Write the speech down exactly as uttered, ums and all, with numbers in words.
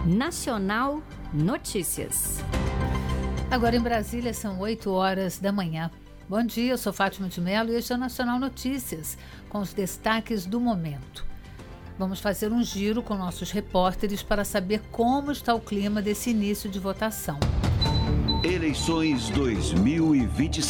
Nacional Notícias. Agora em Brasília são oito horas da manhã. Bom dia, eu sou Fátima de Mello e este é o Nacional Notícias, com os destaques do momento. Vamos fazer um giro com nossos repórteres para saber como está o clima desse início de votação. Eleições dois mil e vinte e cinco.